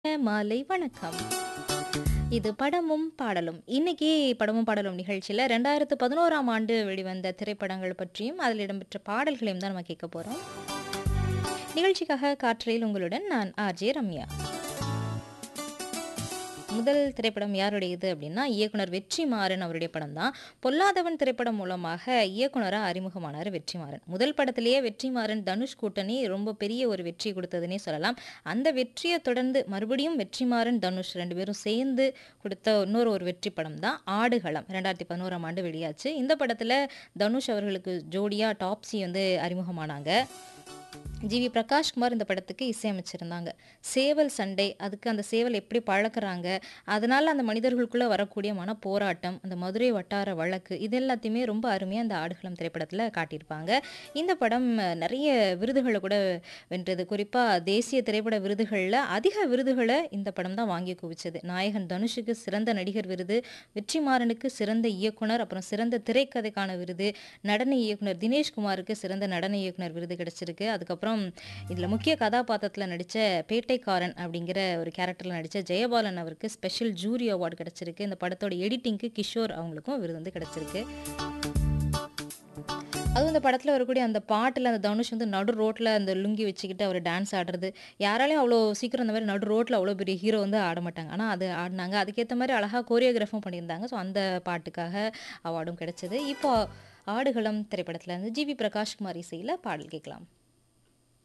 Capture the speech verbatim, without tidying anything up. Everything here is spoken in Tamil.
மாலை வணக்கம். இது படமும் பாடலும். இன்னைக்கு படமும் பாடலும் நிகழ்ச்சியில இரண்டாயிரத்து பதினொன்றாம் ஆண்டு வெளிவந்த திரைப்படங்கள் பற்றியும், அதில் இடம்பெற்ற பாடல்களையும் தான் நம்ம கேட்க போறோம். நிகழ்ச்சிக்காக காற்றலையில் உங்களுடன் நான் ஆர்ஜே ரம்யா. முதல் திரைப்படம் யாருடையது அப்படின்னா, இயக்குனர் வெற்றிமாறன் அவருடைய படம் தான். பொல்லாதவன் திரைப்படம் மூலமாக இயக்குனரா அறிமுகமானார் வெற்றிமாறன். முதல் படத்திலேயே வெற்றிமாறன், தனுஷ் கூட்டணி ரொம்ப பெரிய ஒரு வெற்றி கொடுத்ததுன்னே சொல்லலாம். அந்த வெற்றியை தொடர்ந்து மறுபடியும் வெற்றிமாறன், தனுஷ் ரெண்டு பேரும் சேர்ந்து கொடுத்த இன்னொரு ஒரு வெற்றி படம் தான் ஆடுகளம். இரண்டாயிரத்து பதினொன்றாம் ஆண்டு வெளியாச்சு. இந்த படத்துல தனுஷ் அவர்களுக்கு ஜோடியா டாப்ஸி வந்து அறிமுகமானாங்க. ஜி வி பிரகாஷ்குமார் இந்த படத்துக்கு இசையமைச்சிருந்தாங்க. சேவல் சண்டை, அதுக்கு அந்த சேவல் எப்படி பழக்குறாங்க, அதனால அந்த மனிதர்களுக்குள்ள வரக்கூடிய மனப்போராட்டம், அந்த மதுரை வட்டார வழக்கு, இது எல்லாத்தையுமே ரொம்ப அருமையா அந்த ஆடுகளம் திரைப்படத்துல காட்டியிருப்பாங்க. இந்த படம் நிறைய விருதுகளை கூட வென்றது. குறிப்பா தேசிய திரைப்பட விருதுகள்ல அதிக விருதுகளை இந்த படம் தான் வாங்கி குவிச்சது. நாயகன் தனுஷுக்கு சிறந்த நடிகர் விருது, வெற்றிமாறனுக்கு சிறந்த இயக்குனர், அப்புறம் சிறந்த திரைக்கதைக்கான விருது, நடன இயக்குனர் தினேஷ்குமாருக்கு சிறந்த நடன இயக்குனர் விருது கிடைச்சிருக்கு. அதுக்கப்புறம் இதுல முக்கிய கதாபாத்திரத்துல நடிச்ச பேட்டைக்காரன் அப்படிங்கிற ஒரு கேரக்டர்ல நடிச்ச ஜெயபாலன் அவருக்கு ஸ்பெஷல் ஜூரி அவார்டு கிடைச்சிருக்கு. இந்த படத்தோட எடிட்டிங்க்கு கிஷோர் அவங்களுக்கும் விருது வந்து கிடைச்சிருக்கு. அதுவும் இந்த படத்துல வரக்கூடிய அந்த பாட்டுல அந்த தனுஷ் வந்து நடு ரோட்ல அந்த லுங்கி வச்சுக்கிட்டு அவர் டான்ஸ் ஆடுறது, யாராலையும் அவ்வளோ சீக்கிரம் இந்த மாதிரி நடு ரோட்ல அவ்வளோ பெரிய ஹீரோ வந்து ஆட மாட்டாங்க. ஆனா அது ஆடினாங்க. அதுக்கேற்ற மாதிரி அழகா கோரியோகிராஃபும் பண்ணியிருந்தாங்க. ஸோ அந்த பாட்டுக்காக அவார்டும் கிடைச்சது. இப்போ ஆடுகளம் திரைப்படத்துல இருந்து ஜி வி பிரகாஷ்குமார் இசையில பாடல் கேட்கலாம்.